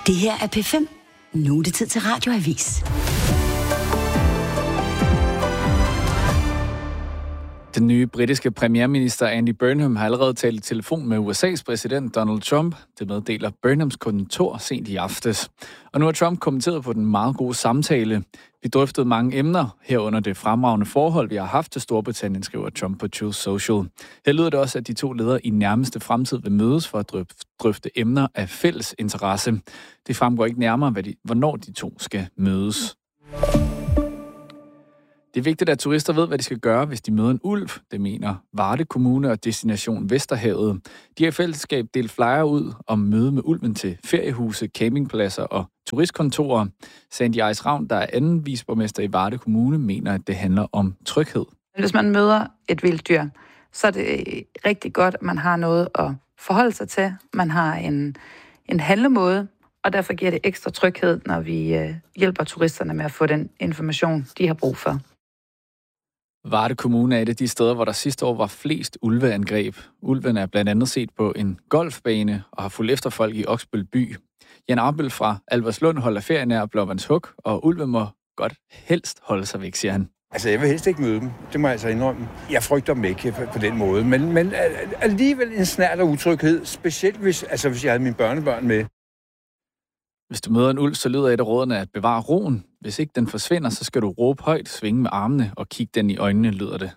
Det her er P5. Nu er det tid til Radioavis. Den nye britiske premierminister Andy Burnham har allerede talt i telefon med USA's præsident Donald Trump. Det meddeler Burnhams kontor sent i aftes. Og nu har Trump kommenteret på den meget gode samtale. Vi drøftede mange emner herunder det fremragende forhold, vi har haft til Storbritannien, skriver Trump på Truth Social. Her lyder det også, at de to ledere i nærmeste fremtid vil mødes for at drøfte emner af fælles interesse. Det fremgår ikke nærmere, hvornår de to skal mødes. Det er vigtigt, at turister ved, hvad de skal gøre, hvis de møder en ulv. Det mener Varde Kommune og Destination Vesterhavet. De har i fællesskab delt flyer ud om møde med ulven til feriehuse, campingpladser og turistkontorer. Sandy Eis Ravn, der er anden viceborgmester i Varde Kommune, mener, at det handler om tryghed. Hvis man møder et vildt dyr, så er det rigtig godt, at man har noget at forholde sig til. Man har en handlemåde, og derfor giver det ekstra tryghed, når vi hjælper turisterne med at få den information, de har brug for. Varde Kommune er et af de steder, hvor der sidste år var flest ulveangreb. Ulven er blandt andet set på en golfbane og har fulgt efter folk i Oksbøl by. Jan Arbel fra Albertslund holder ferie nær Blåvandshuk, og ulven må godt helst holde sig væk, siger han. Altså, jeg vil helst ikke møde dem. Det må jeg altså indrømme. Jeg frygter dem ikke på den måde, men alligevel en snert af utryghed, specielt hvis jeg havde mine børnebørn med. Hvis du møder en ulv, så lyder et af rådene at bevare roen. Hvis ikke den forsvinder, så skal du råbe højt, svinge med armene og kigge den i øjnene, lyder det.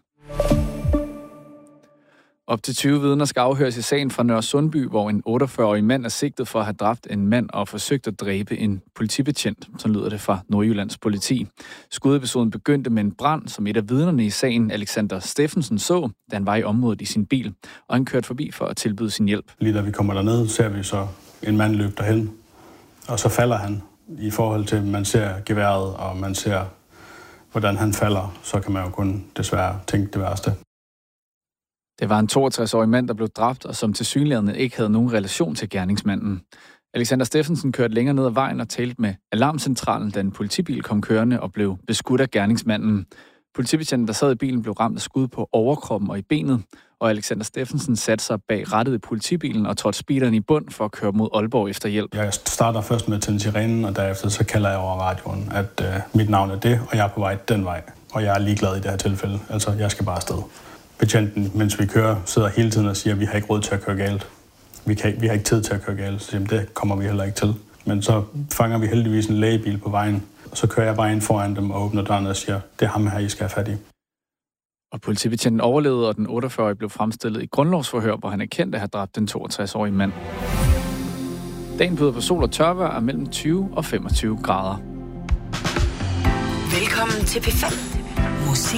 Op til 20 vidner skal afhøres i sagen fra Nørre Sundby, hvor en 48-årig mand er sigtet for at have dræbt en mand og forsøgt at dræbe en politibetjent, så lyder det fra Nordjyllands politi. Skudepisoden begyndte med en brand, som et af vidnerne i sagen, Alexander Steffensen, så, da han var i området i sin bil, og han kørte forbi for at tilbyde sin hjælp. Lige da vi kommer derned, ser vi så en mand løbe derhen, og så falder han. I forhold til, at man ser geværet, og man ser, hvordan han falder, så kan man jo kun desværre tænke det værste. Det var en 62-årig mand, der blev dræbt, og som tilsyneladende ikke havde nogen relation til gerningsmanden. Alexander Steffensen kørte længere ned ad vejen og talte med alarmcentralen, da en politibil kom kørende og blev beskudt af gerningsmanden. Politibetjenten, der sad i bilen, blev ramt af skud på overkroppen og i benet, og Alexander Steffensen satte sig bag rattet i politibilen og trådte speederen i bund for at køre mod Aalborg efter hjælp. Jeg starter først med at tænde sirenen, og derefter så kalder jeg over radioen, at mit navn er det, og jeg er på vej den vej. Og jeg er ligeglad i det her tilfælde. Altså, jeg skal bare afsted. Betjenten, mens vi kører, sidder hele tiden og siger, at vi har ikke råd til at køre galt. Vi har ikke tid til at køre galt, så det kommer vi heller ikke til. Men så fanger vi heldigvis en lægebil på vejen, og så kører jeg bare ind foran dem og åbner døren og siger, det er ham her, I skal have fat i. Og politibetjenten overlevede, og den 48-årige blev fremstillet i grundlovsforhør, hvor han erkendte at have dræbt den 62-årige mand. Dagen byder på sol og tørvejr er mellem 20 og 25 grader. Velkommen til P5. Musik.